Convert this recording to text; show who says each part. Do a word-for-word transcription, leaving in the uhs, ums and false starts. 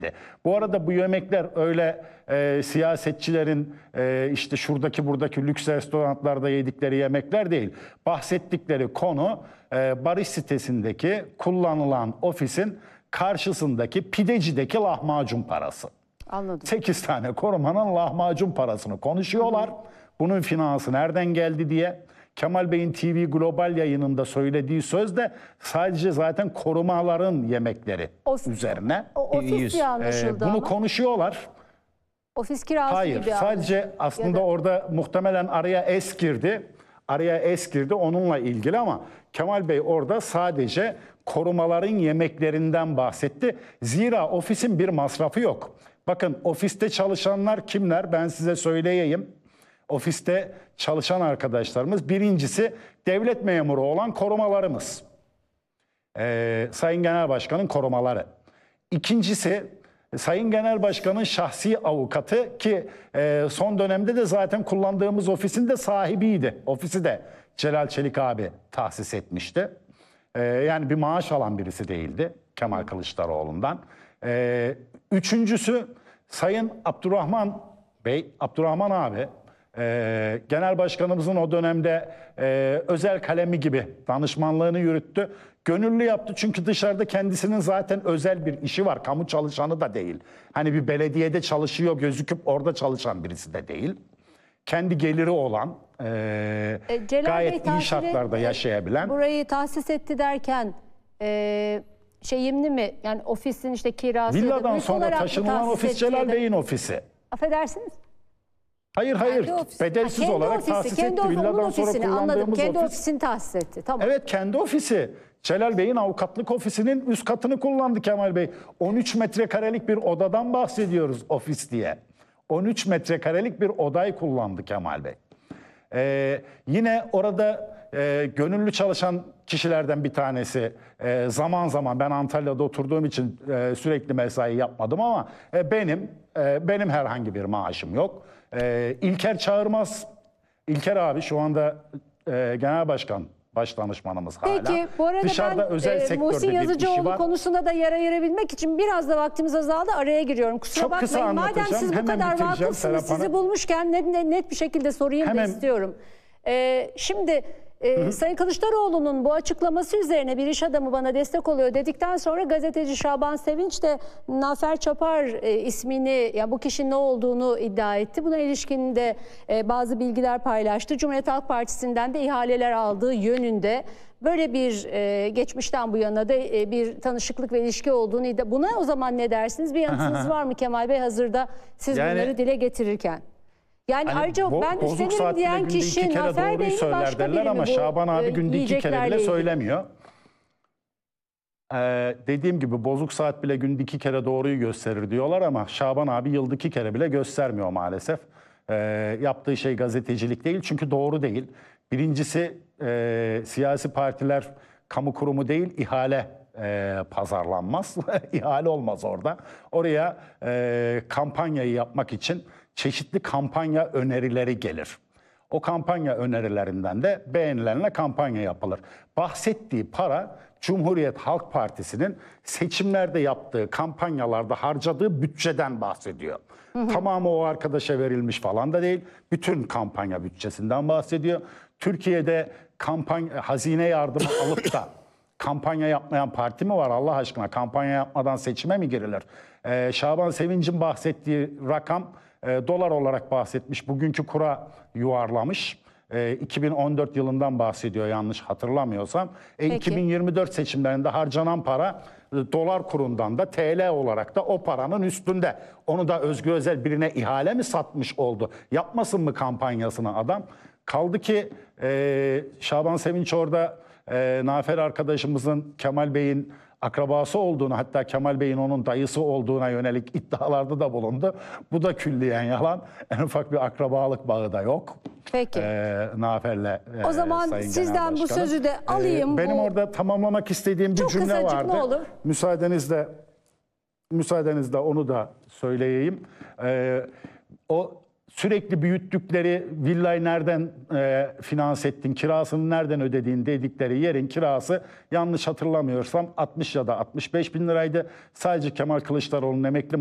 Speaker 1: Bu arada bu yemekler öyle e, siyasetçilerin e, işte şuradaki buradaki lüks restoranlarda yedikleri yemekler değil. Bahsettikleri konu e, Barış sitesindeki kullanılan ofisin karşısındaki pidecideki lahmacun parası.
Speaker 2: Anladım.
Speaker 1: sekiz tane korumanın lahmacun parasını konuşuyorlar. Hı hı. Bunun finansı nereden geldi diye. Kemal Bey'in T V Global yayınında söylediği söz de sadece zaten korumaların yemekleri
Speaker 2: Of,
Speaker 1: üzerine.
Speaker 2: O, ofis diye anlaşıldı
Speaker 1: Ee, bunu
Speaker 2: ama.
Speaker 1: konuşuyorlar.
Speaker 2: Ofis kirası
Speaker 1: Hayır,
Speaker 2: gibi.
Speaker 1: sadece
Speaker 2: abi.
Speaker 1: aslında
Speaker 2: da...
Speaker 1: orada muhtemelen araya es girdi. Araya es girdi onunla ilgili ama Kemal Bey orada sadece korumaların yemeklerinden bahsetti. Zira ofisin bir masrafı yok. Bakın ofiste çalışanlar kimler ben size söyleyeyim. Ofiste çalışan arkadaşlarımız birincisi devlet memuru olan korumalarımız. Ee, Sayın Genel Başkan'ın korumaları. İkincisi Sayın Genel Başkan'ın şahsi avukatı ki e, son dönemde de zaten kullandığımız ofisin de sahibiydi. Ofisi de Celal Çelik abi tahsis etmişti. E, yani bir maaş alan birisi değildi Kemal Kılıçdaroğlu'ndan. E, üçüncüsü Sayın Abdurrahman Bey, Abdurrahman abi. Ee, Genel Başkanımızın o dönemde e, özel kalemi gibi danışmanlığını yürüttü. Gönüllü yaptı çünkü dışarıda kendisinin zaten özel bir işi var. Kamu çalışanı da değil. Hani bir belediyede çalışıyor gözüküp orada çalışan birisi de değil. Kendi geliri olan, e,
Speaker 2: e,
Speaker 1: gayet iyi şartlarda yaşayabilen.
Speaker 2: Burayı tahsis etti derken e, şeyimli mi? Yani ofisin işte kirası.
Speaker 1: Villadan sonra taşınılan ofis Celal Bey'in ofisi.
Speaker 2: Affedersiniz?
Speaker 1: Hayır hayır bedelsiz
Speaker 2: ha,
Speaker 1: olarak
Speaker 2: ofisi,
Speaker 1: tahsis
Speaker 2: kendi
Speaker 1: etti. Villadan sonra
Speaker 2: ofisini,
Speaker 1: kullandığımız
Speaker 2: anladım. Kendi
Speaker 1: ofis.
Speaker 2: ofisini tahsis etti. Tamam.
Speaker 1: Evet kendi ofisi. Celal Bey'in avukatlık ofisinin üst katını kullandı Kemal Bey. on üç metrekarelik bir odadan bahsediyoruz ofis diye. on üç metrekarelik bir odayı kullandı Kemal Bey. Ee, yine orada e, gönüllü çalışan kişilerden bir tanesi e, zaman zaman ben Antalya'da oturduğum için e, sürekli mesai yapmadım ama e, benim e, benim herhangi bir maaşım yok. E, İlker Çağırmaz, İlker abi şu anda e, genel başkan baş danışmanımız hala.
Speaker 2: Peki bu arada
Speaker 1: dışarıda
Speaker 2: ben
Speaker 1: özel
Speaker 2: e,
Speaker 1: sektörde
Speaker 2: Muhsin
Speaker 1: bir işi
Speaker 2: Yazıcıoğlu
Speaker 1: var.
Speaker 2: konusunda da yer ayırabilmek için biraz da vaktimiz azaldı, araya giriyorum. Kusura
Speaker 1: Çok kısa
Speaker 2: bakmayın. Madem
Speaker 1: anlatacağım,
Speaker 2: siz bu
Speaker 1: hemen
Speaker 2: kadar
Speaker 1: bitireceğim
Speaker 2: vakıfsınız,
Speaker 1: Serap
Speaker 2: sizi
Speaker 1: Hanım.
Speaker 2: bulmuşken net, net, net bir şekilde sorayım
Speaker 1: Hemen-
Speaker 2: da istiyorum. E, şimdi e, Sayın Kılıçdaroğlu'nun bu açıklaması üzerine bir iş adamı bana destek oluyor dedikten sonra gazeteci Şaban Sevinç de Nafer Çapar e, ismini, ya bu kişinin ne olduğunu iddia etti. Buna ilişkin de e, bazı bilgiler paylaştı. Cumhuriyet Halk Partisi'nden de ihaleler aldığı yönünde. Böyle bir e, geçmişten bu yana da e, bir tanışıklık ve ilişki olduğunu iddia. Buna o zaman ne dersiniz? Bir yanıtınız var mı Kemal Bey hazırda siz
Speaker 1: Yani-
Speaker 2: bunları dile getirirken? Yani
Speaker 1: Hani
Speaker 2: ayrıca
Speaker 1: bo-
Speaker 2: ben
Speaker 1: bozuk
Speaker 2: üstlenirim
Speaker 1: saat bile
Speaker 2: diyen
Speaker 1: günde iki
Speaker 2: kişi
Speaker 1: kere
Speaker 2: Nafer
Speaker 1: doğruyu
Speaker 2: Bey'in
Speaker 1: söyler
Speaker 2: başka
Speaker 1: derler
Speaker 2: biri
Speaker 1: ama
Speaker 2: mi bu
Speaker 1: Şaban abi
Speaker 2: e,
Speaker 1: günde iki kere
Speaker 2: yiyeceklerle
Speaker 1: bile
Speaker 2: ilgili?
Speaker 1: söylemiyor. Ee, dediğim gibi bozuk saat bile günde iki kere doğruyu gösterir diyorlar ama Şaban abi yılda iki kere bile göstermiyor maalesef. Ee, yaptığı şey gazetecilik değil çünkü doğru değil. Birincisi e, siyasi partiler kamu kurumu değil ihale e, pazarlanmaz. İhale olmaz orada. Oraya e, kampanyayı yapmak için çeşitli kampanya önerileri gelir. O kampanya önerilerinden de beğenilenle kampanya yapılır. Bahsettiği para Cumhuriyet Halk Partisi'nin seçimlerde yaptığı kampanyalarda harcadığı bütçeden bahsediyor. Hı hı. Tamamı o arkadaşa verilmiş falan da değil. Bütün kampanya bütçesinden bahsediyor. Türkiye'de kampanya, hazine yardımı alıp da kampanya yapmayan parti mi var Allah aşkına? Kampanya yapmadan seçime mi girilir? Ee, Şaban Sevinç'in bahsettiği rakam e, dolar olarak bahsetmiş. Bugünkü kura yuvarlamış. E, iki bin on dört yılından bahsediyor yanlış hatırlamıyorsam. E, iki bin yirmi dört seçimlerinde harcanan para e, dolar kurundan da T L olarak da o paranın üstünde. Onu da Özgür Özel birine ihale mi satmış oldu? Yapmasın mı kampanyasını adam? Kaldı ki e, Şaban Sevinç orada e, Nafer arkadaşımızın Kemal Bey'in akrabası olduğunu, hatta Kemal Bey'in onun dayısı olduğuna yönelik iddialarda da bulundu. Bu da külliyen yalan. En ufak bir akrabalık bağı da yok.
Speaker 2: Peki.
Speaker 1: Ee, Nafer'le e,
Speaker 2: O zaman
Speaker 1: Sayın
Speaker 2: sizden
Speaker 1: Genel
Speaker 2: bu
Speaker 1: Başkanım.
Speaker 2: sözü de alayım.
Speaker 1: Ee, benim
Speaker 2: Bu...
Speaker 1: orada tamamlamak istediğim bir
Speaker 2: Çok
Speaker 1: cümle
Speaker 2: kısacık
Speaker 1: vardı.
Speaker 2: ne olur?
Speaker 1: Müsaadenizle, müsaadenizle onu da söyleyeyim. Ee, o sürekli büyüttükleri villayı nereden e, finanse ettin, kirasını nereden ödediğin dedikleri yerin kirası yanlış hatırlamıyorsam altmış ya da altmış beş bin liraydı. Sadece Kemal Kılıçdaroğlu'nun emekli